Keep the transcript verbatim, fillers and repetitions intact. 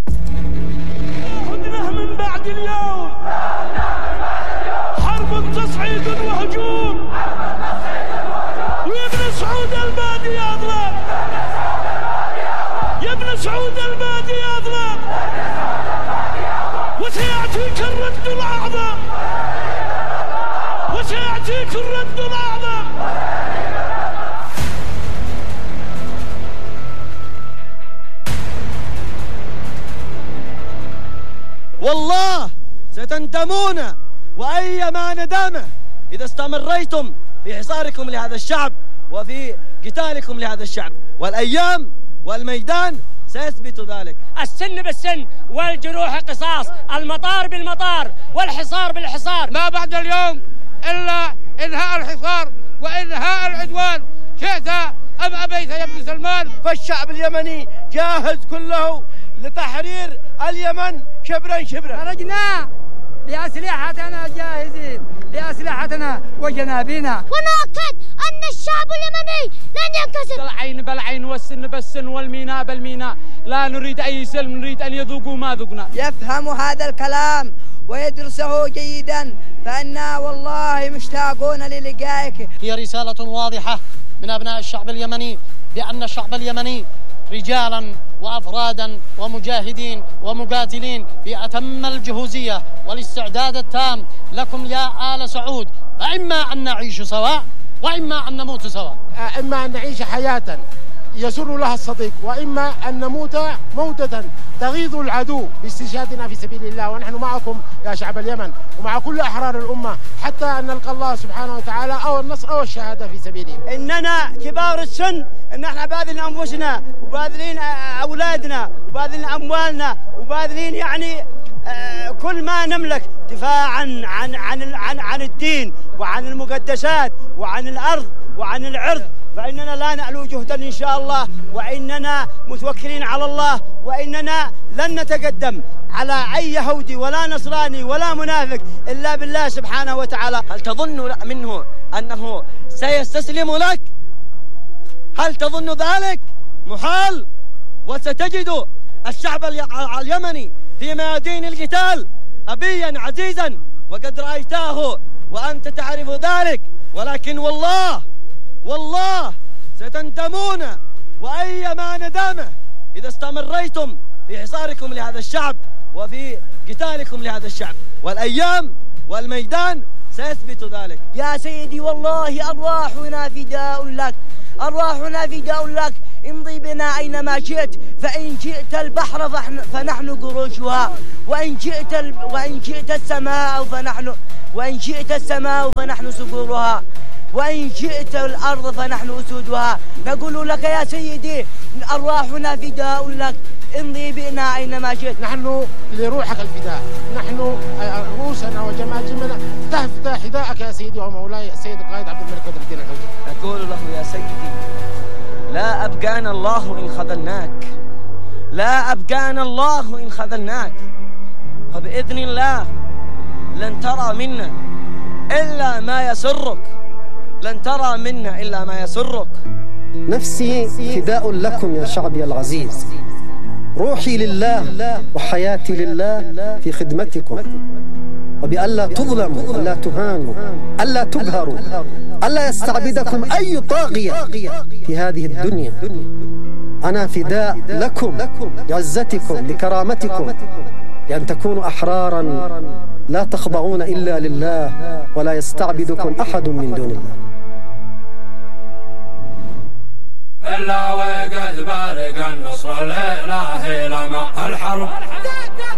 عدنا من بعد اليوم حرب تصعيد وهجوم وابن سعود البادي أظلم يا ابن سعود البادي أظلم وسيأتيك الرد الأعظم وسيأتيك الرد الأعظم. والله ستندمون وأيما ندامة إذا استمريتم في حصاركم لهذا الشعب وفي قتالكم لهذا الشعب، والأيام والميدان سيثبت ذلك. السن بالسن والجروح قصاص، المطار بالمطار والحصار بالحصار. ما بعد اليوم إلا إنهاء الحصار وإنهاء العدوان، شئت أم أبيت يا ابن سلمان. فالشعب اليمني جاهز كله لتحرير اليمن شبرا شبرا. خرجنا بأسلحتنا جاهزين بأسلحتنا وجنابينا، ونؤكد أن الشعب اليمني لن ينكسر. العين بالعين والسن بالسن والميناء بالميناء، لا نريد أي سلم، نريد أن يذوقوا ما ذقنا. يفهم هذا الكلام ويدرسه جيدا، فإنا والله مشتاقون للقائك. هي رسالة واضحة من أبناء الشعب اليمني بأن الشعب اليمني رجالا وأفرادا ومجاهدين ومقاتلين في أتم الجهوزية والاستعداد التام لكم يا آل سعود، فإما أن نعيش سواء وإما أن نموت سواء. إما أن نعيش حياة يسر لها الصديق، وإما أن نموت موتة تغيظ العدو باستشهادنا في سبيل الله. ونحن معكم يا شعب اليمن ومع كل أحرار الأمة حتى أن نلقى الله سبحانه وتعالى أو النصر أو الشهادة في سبيله. إننا كبار السن، إن احنا باذلين أنفسنا وباذلين أولادنا وباذلين أموالنا وباذلين يعني كل ما نملك دفاعا عن عن عن عن الدين وعن المقدسات وعن الأرض وعن العرض، فإننا لا نعلو جهدا إن شاء الله، وإننا متوكلين على الله، وإننا لن نتقدم على أي يهودي ولا نصراني ولا منافق إلا بالله سبحانه وتعالى. هل تظن منه أنه سيستسلم لك؟ هل تظن ذلك؟ محال. وستجد الشعب اليمني في ميادين القتال أبيا عزيزا، وقد رأيتاه وأنت تعرف ذلك، ولكن والله والله ستندمون وأيما ندامة إذا استمريتم في حصاركم لهذا الشعب وفي قتالكم لهذا الشعب، والأيام والميدان سيثبت ذلك. يا سيدي والله أرواحنا فداء لك، أرواحنا فداء لك، امضي بنا أينما شئت، فإن شئت البحر فنحن قروشها، وإن شئت ال... وإن شئت السماء فنحن وإن شئت السماء فنحن صقورها، وإن شئت الأرض فنحن أسودها. نقول لك يا سيدي أرواحنا فداء لك، امضي بنا أينما شئت. نحن لروحك الفداء، نحن رؤوسنا وجماجمنا تحت حذاءك يا سيدي ومولاي السيد القائد عبد الملك بدر الدين الحوثي. نقول له يا سيدي لا أبقانا الله إن خذلناك، لا أبقانا الله إن خذلناك، فبإذن الله لن ترى منا إلا ما يسرك، لن ترى منا إلا ما يسرك. نفسي فداء لكم يا شعبي العزيز، روحي لله وحياتي لله في خدمتكم، وبألا تظلموا، ألا تهانوا، ألا تقهروا، ألا يستعبدكم أي طاغية في هذه الدنيا. أنا فداء لكم لعزتكم لكرامتكم، لأن تكونوا أحرارا لا تخضعون إلا لله ولا يستعبدكم أحد من دون الله. إلا وقد بارق النصر الإلهي لما الحرب